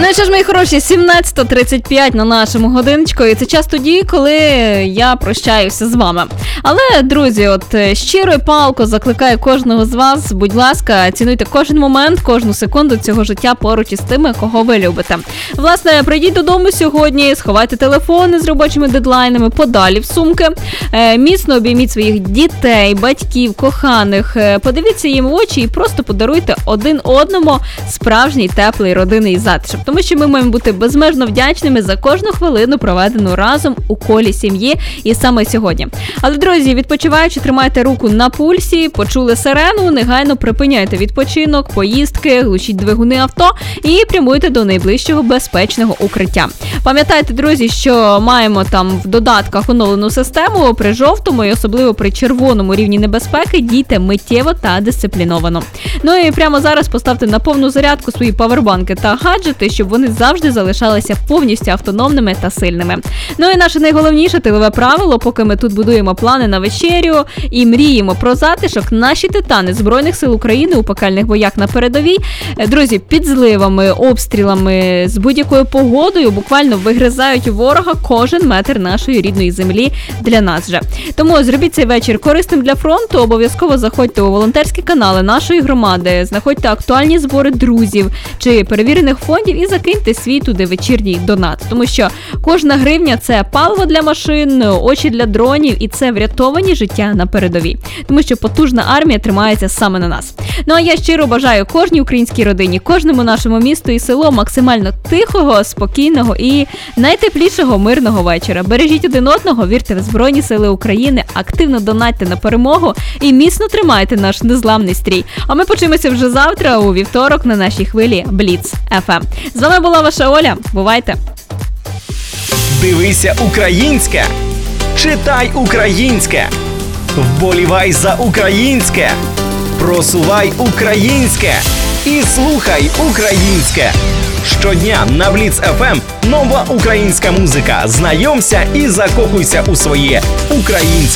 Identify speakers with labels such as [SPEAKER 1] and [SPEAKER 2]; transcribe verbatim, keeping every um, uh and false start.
[SPEAKER 1] Ну що ж, мої хороші, сімнадцята тридцять п'ять на нашому годиночку, і це час тоді, коли я прощаюся з вами. Але, друзі, от щиро і палко закликаю кожного з вас, будь ласка, цінуйте кожен момент, кожну секунду цього життя поруч із тими, кого ви любите. Власне, прийдіть додому сьогодні, сховайте телефони з робочими дедлайнами подалі в сумки, е, міцно обійміть своїх дітей, батьків, коханих, е, подивіться їм в очі і просто подаруйте один одному справжній теплий родинний затишок. Тому що ми маємо бути безмежно вдячними за кожну хвилину, проведену разом у колі сім'ї і саме сьогодні. Але, друзі, відпочиваючи, тримайте руку на пульсі, почули сирену, негайно припиняйте відпочинок, поїздки, глушіть двигуни авто і прямуйте до найближчого безпечного укриття. Пам'ятайте, друзі, що маємо там в додатках оновлену систему, при жовтому і особливо при червоному рівні небезпеки дійте миттєво та дисципліновано. Ну і прямо зараз поставте на повну зарядку свої павербанки та гаджети, щоб вони завжди залишалися повністю автономними та сильними. Ну і наше найголовніше тилове правило, поки ми тут будуємо плани на вечерю і мріємо про затишок, наші титани Збройних сил України у пекельних боях на передовій, друзі, під зливами, обстрілами, з будь-якою погодою буквально вигризають у ворога кожен метр нашої рідної землі для нас же. Тому зробіть цей вечір корисним для фронту, обов'язково заходьте у волонтерські канали нашої громади, знаходьте актуальні збори друзів чи перевірених фондів і закиньте свій туди вечірній донат. Тому що кожна гривня – це паливо для машин, очі для дронів і це врятовані життя на передовій. Тому що потужна армія тримається саме на нас. Ну а я щиро бажаю кожній українській родині, кожному нашому місту і селу максимально тихого, спокійного і найтеплішого мирного вечора. Бережіть один одного, вірте в Збройні Сили України, активно донатьте на перемогу і міцно тримайте наш незламний стрій. А ми почуємося вже завтра у вівторок на нашій хвилі Бліц еф ем. З вами була ваша Оля. Бувайте!
[SPEAKER 2] Дивися українське, читай українське, вболівай за українське, просувай українське і слухай українське. Щодня на Бліц еф ем нова українська музика. Знайомся і закохуйся у своє українське.